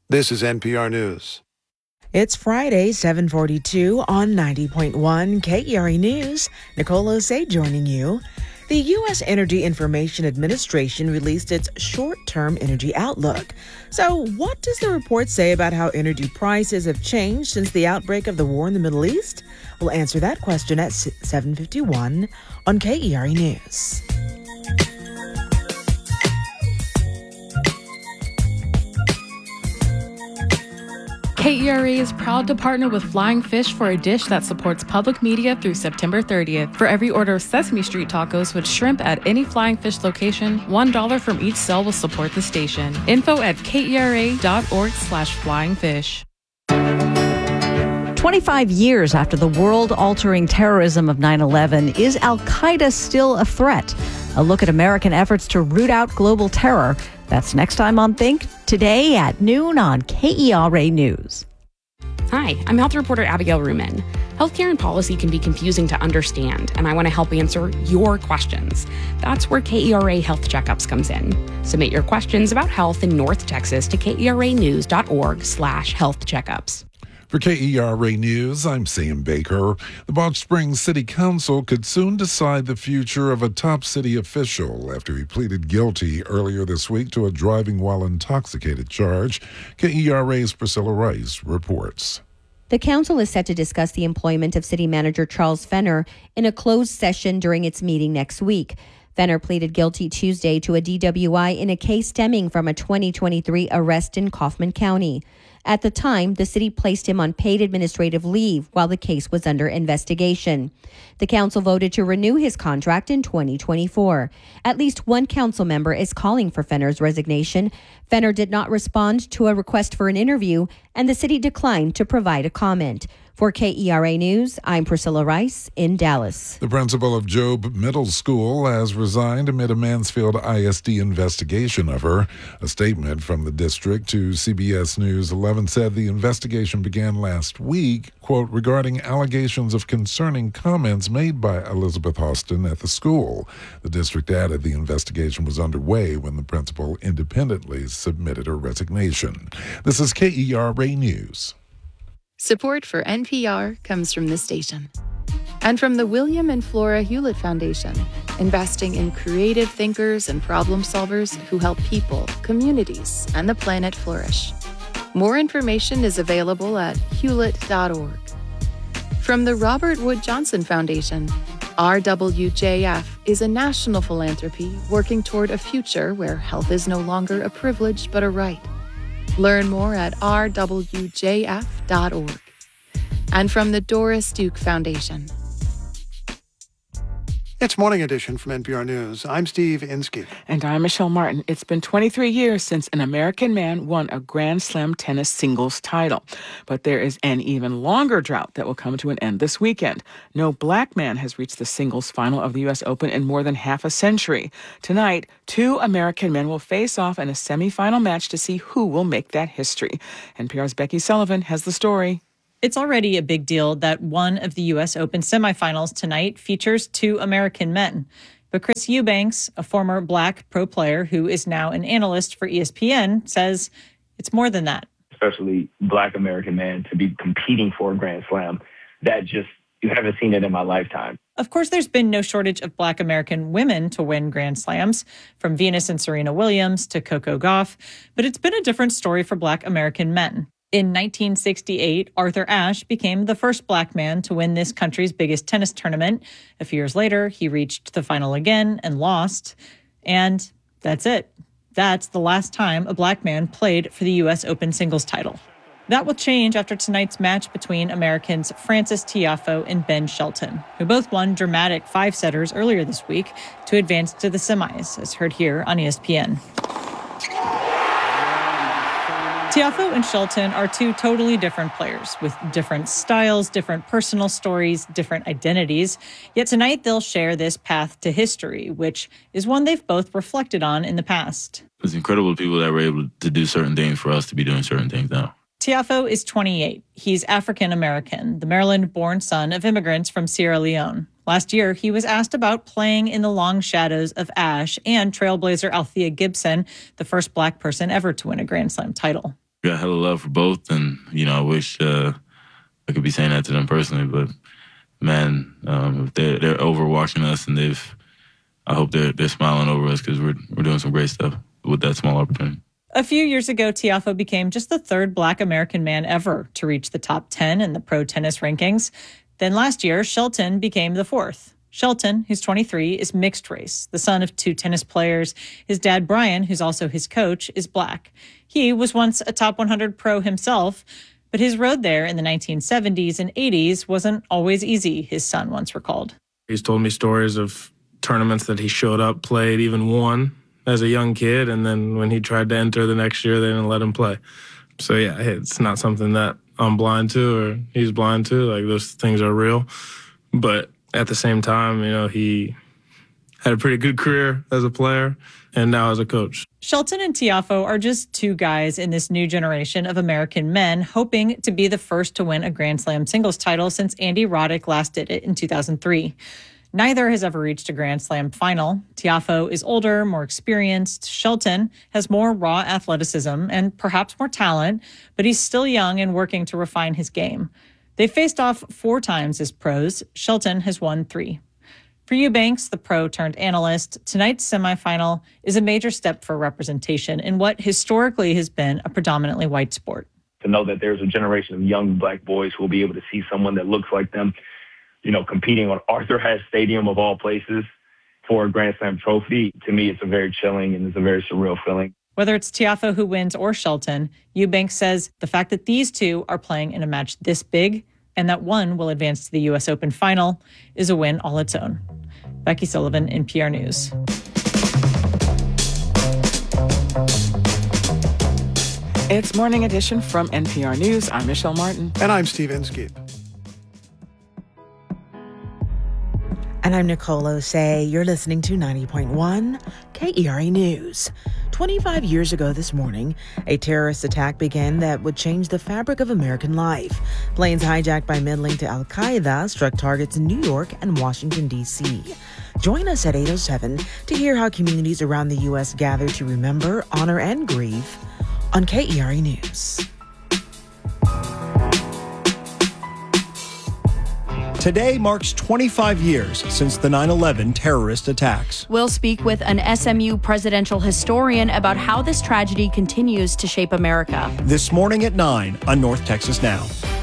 This is NPR News. It's Friday, 7:42 on 90.1 KERE News. Nicole Osei joining you. The U.S. Energy Information Administration released its short-term energy outlook. So what does the report say about how energy prices have changed since the outbreak of the war in the Middle East? We'll answer that question at 7:51 on KERE News. KERE is proud to partner with Flying Fish for a dish that supports public media through September 30th. For every order of Sesame Street tacos with shrimp at any Flying Fish location, $1 from each sale will support the station. Info at kera.org/flyingfish. 25 years after the world-altering terrorism of 9/11, is Al-Qaeda still a threat? A look at American efforts to root out global terror. That's next time on Think, today at noon on KERE News. Hi, I'm health reporter Abigail Ruman. Healthcare and policy can be confusing to understand, and I want to help answer your questions. That's where KERA Health Checkups comes in. Submit your questions about health in North Texas to keranews.org/health checkups. For KERA News, I'm Sam Baker. The Balch Springs City Council could soon decide the future of a top city official after he pleaded guilty earlier this week to a driving while intoxicated charge. KERA's Priscilla Rice reports. The council is set to discuss the employment of city manager Charles Fenner in a closed session during its meeting next week. Fenner pleaded guilty Tuesday to a DWI in a case stemming from a 2023 arrest in Kaufman County. At the time, the city placed him on paid administrative leave while the case was under investigation. The council voted to renew his contract in 2024. At least one council member is calling for Fenner's resignation. Fenner did not respond to a request for an interview, and the city declined to provide a comment. For KERA News, I'm Priscilla Rice in Dallas. The principal of Job Middle School has resigned amid a Mansfield ISD investigation of her. A statement from the district to CBS News 11 said the investigation began last week, quote, regarding allegations of concerning comments made by Elizabeth Austin at the school. The district added the investigation was underway when the principal independently submitted her resignation. This is KERA News. Support for NPR comes from this station and from the William and Flora Hewlett Foundation, investing in creative thinkers and problem solvers who help people, communities, and the planet flourish. More information is available at hewlett.org. From the Robert Wood Johnson Foundation, RWJF is a national philanthropy working toward a future where health is no longer a privilege but a right. Learn more at rwjf.org. And from the Doris Duke Foundation. It's Morning Edition from NPR News. I'm Steve Inskeep. And I'm Michelle Martin. It's been 23 years since an American man won a Grand Slam tennis singles title. But there is an even longer drought that will come to an end this weekend. No black man has reached the singles final of the U.S. Open in more than half a century. Tonight, two American men will face off in a semifinal match to see who will make that history. NPR's Becky Sullivan has the story. It's already a big deal that one of the U.S. Open semifinals tonight features two American men. But Chris Eubanks, a former black pro player who is now an analyst for ESPN, says it's more than that. Especially black American man to be competing for a Grand Slam, that just, you haven't seen it in my lifetime. Of course, there's been no shortage of black American women to win Grand Slams, from Venus and Serena Williams to Coco Gauff. But it's been a different story for black American men. In 1968, Arthur Ashe became the first black man to win this country's biggest tennis tournament. A few years later, he reached the final again and lost. And that's it. That's the last time a black man played for the U.S. Open singles title. That will change after tonight's match between Americans Frances Tiafoe and Ben Shelton, who both won dramatic five-setters earlier this week to advance to the semis, as heard here on ESPN. Tiafoe and Shelton are two totally different players with different styles, different personal stories, different identities. Yet tonight they'll share this path to history, which is one they've both reflected on in the past. It's incredible people that were able to do certain things for us to be doing certain things now. Tiafoe is 28. He's African-American, the Maryland-born son of immigrants from Sierra Leone. Last year, he was asked about playing in the long shadows of Ashe and trailblazer Althea Gibson, the first black person ever to win a Grand Slam title. got hella love for both, and I wish I could be saying that to them personally, but man, if they're over watching us, and I hope they're smiling over us because we're doing some great stuff with that small opportunity. A few years ago, Tiafoe became just the third Black American man ever to reach the top 10 in the pro tennis rankings. Then last year, Shelton became the fourth. Shelton, who's 23, is mixed race, the son of two tennis players. His dad, Brian, who's also his coach, is Black. He was once a top 100 pro himself, but his road there in the 1970s and 80s wasn't always easy, his son once recalled. He's told me stories of tournaments that he showed up, played, even won as a young kid, and then when he tried to enter the next year, they didn't let him play. So yeah, it's not something that I'm blind to or he's blind to. Like, those things are real. But at the same time, he had a pretty good career as a player and now as a coach. Shelton and Tiafoe are just two guys in this new generation of American men hoping to be the first to win a Grand Slam singles title since Andy Roddick last did it in 2003. Neither has ever reached a Grand Slam final. Tiafoe is older, more experienced. Shelton has more raw athleticism and perhaps more talent, but he's still young and working to refine his game. They've faced off 4 times as pros. Shelton has won 3. For Eubanks, the pro-turned-analyst, tonight's semifinal is a major step for representation in what historically has been a predominantly white sport. To know that there's a generation of young Black boys who will be able to see someone that looks like them, competing on Arthur Ashe Stadium of all places for a Grand Slam trophy, to me, it's a very chilling and it's a very surreal feeling. Whether it's Tiafoe who wins or Shelton, Eubanks says the fact that these two are playing in a match this big and that one will advance to the U.S. Open final is a win all its own. Becky Sullivan, NPR News. It's Morning Edition from NPR News. I'm Michelle Martin. And I'm Steve Inskeep. And I'm Nicole Osei. You're listening to 90.1 KERA News. 25 years ago this morning, a terrorist attack began that would change the fabric of American life. Planes hijacked by men linked to al-Qaeda struck targets in New York and Washington, D.C. Join us at 8:07 to hear how communities around the U.S. gather to remember, honor, and grieve on KERA News. Today marks 25 years since the 9/11 terrorist attacks. We'll speak with an SMU presidential historian about how this tragedy continues to shape America. This morning at 9 on North Texas Now.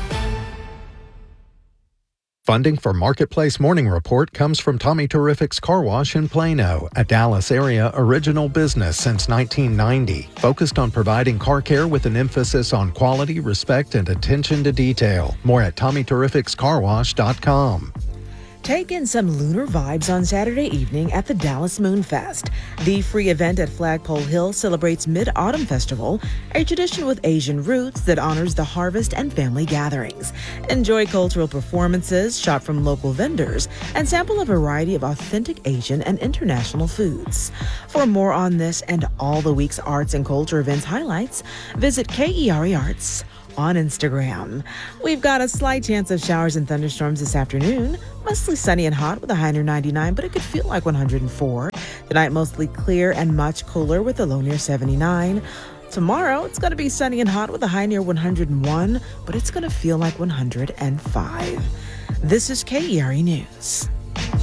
Funding for Marketplace Morning Report comes from Tommy Terrific's Car Wash in Plano, a Dallas area original business since 1990, focused on providing car care with an emphasis on quality, respect, and attention to detail. More at TommyTerrificsCarWash.com. Take in some lunar vibes on Saturday evening at the Dallas Moon Fest. The free event at Flagpole Hill celebrates Mid-Autumn Festival, a tradition with Asian roots that honors the harvest and family gatherings. Enjoy cultural performances, shop from local vendors, and sample a variety of authentic Asian and international foods. For more on this and all the week's arts and culture events highlights, visit KERA Arts on Instagram. We've got a slight chance of showers and thunderstorms this afternoon. Mostly sunny and hot with a high near 99, but it could feel like 104. Tonight, mostly clear and much cooler with a low near 79. Tomorrow, it's going to be sunny and hot with a high near 101, but it's going to feel like 105. This is KERA News.